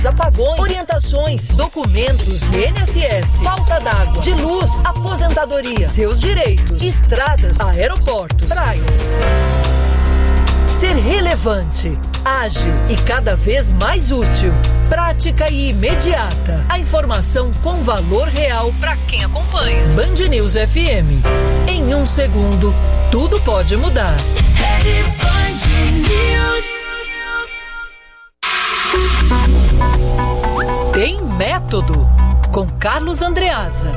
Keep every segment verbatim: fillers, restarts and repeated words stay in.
apagões, orientações, documentos, I N S S, falta d'água, de luz, aposentadoria, seus direitos, estradas, aeroportos, praias. Ser relevante, ágil e cada vez mais útil, prática e imediata. A informação com valor real para quem acompanha. Band News F M. Em um segundo, tudo pode mudar. Rede Band News. Tem Método, com Carlos Andreasa.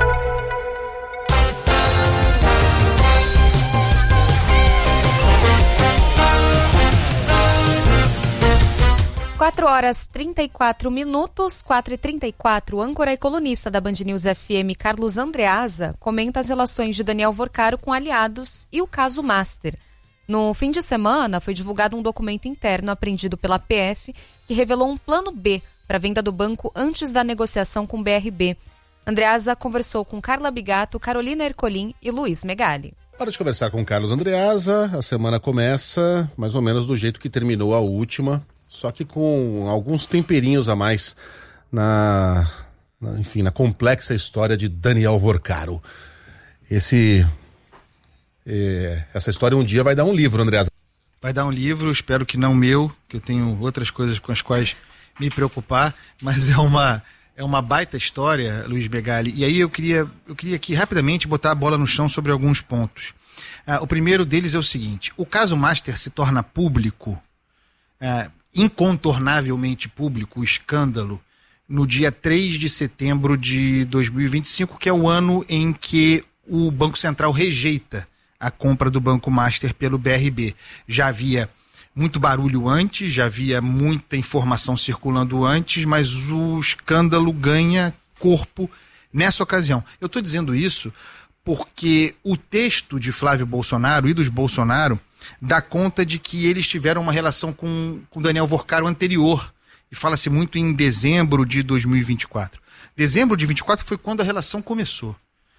quatro horas e trinta e quatro minutos, quatro e trinta e quatro, o âncora e colunista da Band News F M, Carlos Andreasa, comenta as relações de Daniel Vorcaro com aliados e o caso Master. No fim de semana, foi divulgado um documento interno apreendido pela P F que revelou um plano B para a venda do banco antes da negociação com o B R B. Andreasa conversou com Carla Bigato, Carolina Ercolim e Luiz Megali. Hora de conversar com Carlos Andreasa. A semana começa mais ou menos do jeito que terminou a última, só que com alguns temperinhos a mais na, na, enfim, na complexa história de Daniel Vorcaro. Esse, é, essa história um dia vai dar um livro, Andreasa. Vai dar um livro, espero que não meu, que eu tenho outras coisas com as quais me preocupar, mas é uma, é uma baita história, Luiz Megali. E aí eu queria, eu queria aqui rapidamente botar a bola no chão sobre alguns pontos. Ah, o primeiro deles é o seguinte: o caso Master se torna público, ah, incontornavelmente público, o escândalo, no dia três de setembro de dois mil e vinte e cinco, que é o ano em que o Banco Central rejeita a compra do Banco Master pelo B R B. Já havia muito barulho antes, já havia muita informação circulando antes, mas o escândalo ganha corpo nessa ocasião. Eu estou dizendo isso porque o texto de Flávio Bolsonaro e dos Bolsonaro dá conta de que eles tiveram uma relação com, com Daniel Vorcaro anterior, e fala-se muito em dezembro de dois mil e vinte e quatro. Dezembro de vinte e quatro foi quando a relação começou.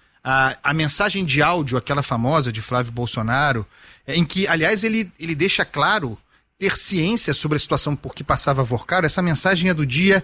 A, a mensagem de áudio, aquela famosa de Flávio Bolsonaro, em que, aliás, ele, ele deixa claro ter ciência sobre a situação por que passava Vorcaro. Essa mensagem é do dia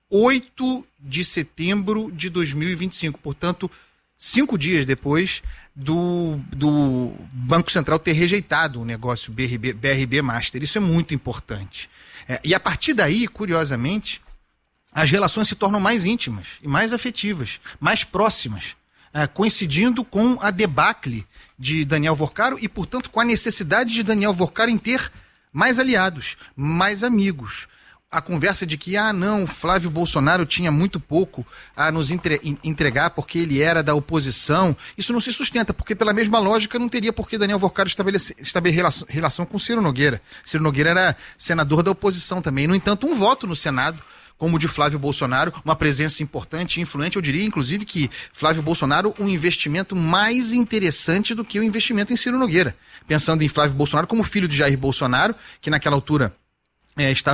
oito de setembro de dois mil e vinte e cinco, portanto, cinco dias depois do, do Banco Central ter rejeitado o negócio B R B, B R B Master. Isso é muito importante. É, e a partir daí, curiosamente, as relações se tornam mais íntimas e mais afetivas, mais próximas, é, coincidindo com a debacle de Daniel Vorcaro e, portanto, com a necessidade de Daniel Vorcaro em ter mais aliados, mais amigos. A conversa de que, ah, não, Flávio Bolsonaro tinha muito pouco a nos entre, entregar porque ele era da oposição, isso não se sustenta, porque pela mesma lógica não teria por que Daniel Vorcaro estabelecer, estabelecer relação, relação com Ciro Nogueira. Ciro Nogueira era senador da oposição também. No entanto, um voto no Senado, como o de Flávio Bolsonaro, uma presença importante e influente, eu diria, inclusive, que Flávio Bolsonaro, um investimento mais interessante do que o investimento em Ciro Nogueira. Pensando em Flávio Bolsonaro como filho de Jair Bolsonaro, que naquela altura é, estava